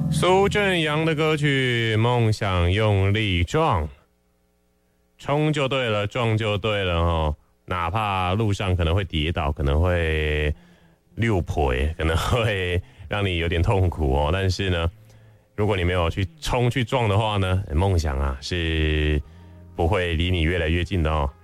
苏正阳的歌曲《梦想用力撞》，冲就对了，撞就对了哦。哪怕路上可能会跌倒，可能会溜腿，可能会让你有点痛苦哦。但是呢，如果你没有去冲去撞的话呢，梦想啊是不会离你越来越近的哦。